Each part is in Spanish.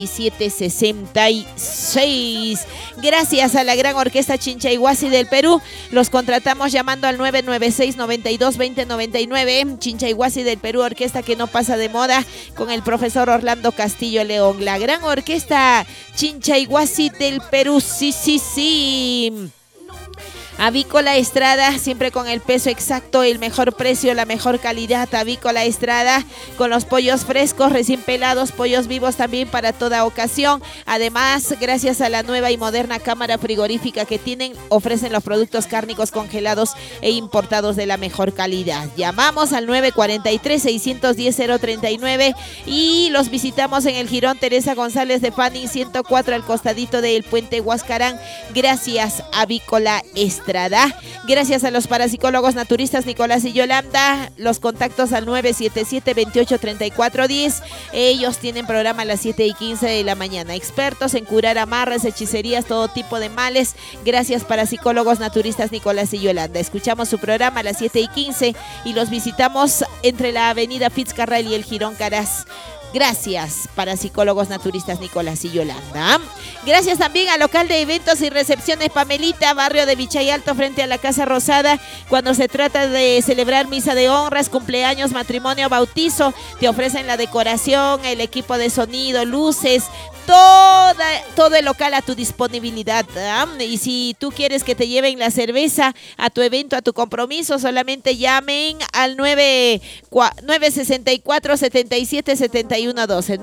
766. Gracias a la gran orquesta Chinchayhuasi del Perú. Los contratamos llamando al 996-922099. Chinchayhuasi del Perú, orquesta que no pasa de moda, con el profesor Orlando Castillo León. La gran orquesta Chinchayhuasi del Perú. Sí. Avícola Estrada, siempre con el peso exacto, el mejor precio, la mejor calidad. Avícola Estrada, con los pollos frescos, recién pelados, pollos vivos también para toda ocasión. Además, gracias a la nueva y moderna cámara frigorífica que tienen, ofrecen los productos cárnicos congelados e importados de la mejor calidad. Llamamos al 943-610-039 y los visitamos en el Jirón Teresa González de Fanning 104, al costadito del puente Huascarán. Gracias, Avícola Estrada. Gracias a los parapsicólogos naturistas Nicolás y Yolanda. Los contactos al 977-283410. Ellos tienen programa a las 7:15 de la mañana. Expertos en curar amarres, hechicerías, todo tipo de males. Gracias, parapsicólogos naturistas Nicolás y Yolanda. Escuchamos su programa a las 7:15 y los visitamos entre la avenida Fitzcarrald y el Jirón Caraz. Gracias, parapsicólogos naturistas Nicolás y Yolanda. Gracias también al local de eventos y recepciones Pamelita, barrio de Vichay Alto, frente a la Casa Rosada. Cuando se trata de celebrar misa de honras, cumpleaños, matrimonio, bautizo, te ofrecen la decoración, el equipo de sonido, luces, todo el local a tu disponibilidad. Y si tú quieres que te lleven la cerveza a tu evento, a tu compromiso, solamente llamen al 964-77-7112.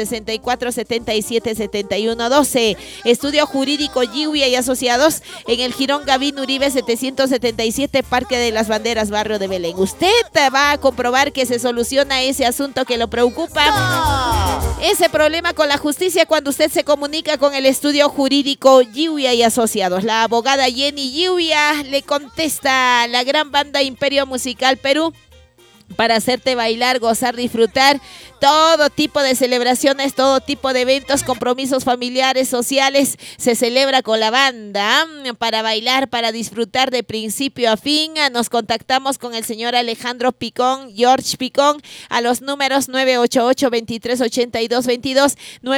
964-77-7112. Estudio Jurídico Lluvia y Asociados en el Jirón Gavín Uribe 777, Parque de las Banderas, barrio de Belén. Usted va a comprobar que se soluciona ese asunto que lo preocupa. Ese problema con la justicia cuando usted se comunica con el Estudio Jurídico Lluvia y Asociados. La abogada Jenny Lluvia le contesta: la gran banda Imperio Musical Perú, para hacerte bailar, gozar, disfrutar todo tipo de celebraciones, todo tipo de eventos, compromisos familiares, sociales. Se celebra con la banda para bailar, para disfrutar de principio a fin. Nos contactamos con el señor Alejandro Picón, George Picón, a los números 988-238222,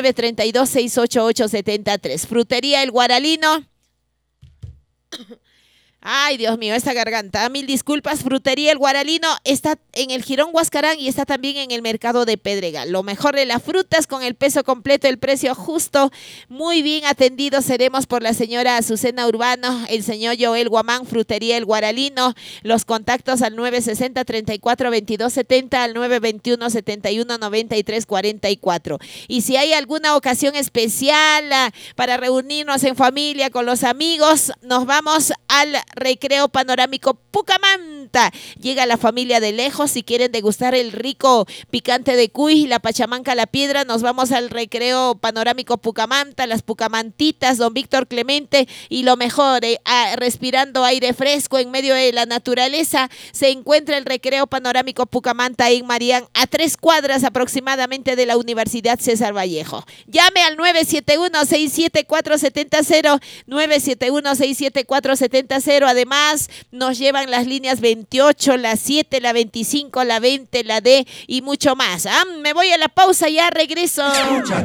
932-68873. Frutería El Guaralino. Ay, Dios mío, esta garganta. Mil disculpas. Frutería El Guaralino está en el Jirón Huascarán y está también en el mercado de Pedregal. Lo mejor de las frutas con el peso completo, el precio justo. Muy bien atendidos seremos por la señora Azucena Urbano, el señor Joel Guamán. Frutería El Guaralino. Los contactos al 960-34-2270, al 921-71-93-44. Y si hay alguna ocasión especial para reunirnos en familia con los amigos, nos vamos al Recreo Panorámico Pucamanta. Llega la familia de lejos. Si quieren degustar el rico picante de cuy, la pachamanca, la piedra, nos vamos al Recreo Panorámico Pucamanta, las pucamantitas, don Víctor Clemente. Y lo mejor, respirando aire fresco en medio de la naturaleza, se encuentra el Recreo Panorámico Pucamanta en Marián, a 3 cuadras aproximadamente de la Universidad César Vallejo. Llame al 971-67470, 971-67470. Además, nos llevan las líneas 28, la 7, la 25, la 20, la D y mucho más. Me voy a la pausa, ya regreso.